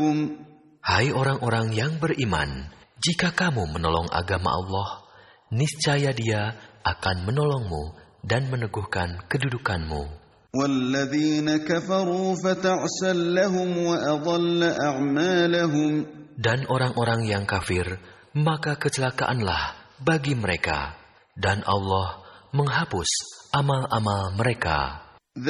Hai orang-orang yang beriman, jika kamu menolong agama Allah, niscaya Dia akan menolongmu dan meneguhkan kedudukanmu. وَالَّذِينَ كَفَرُوا فَتَعْسًا لَهُمْ وَأَضَلَّ أَعْمَالَهُمْ. Dan orang-orang yang kafir, maka kecelakaanlah bagi mereka, dan Allah menghapus amal-amal mereka.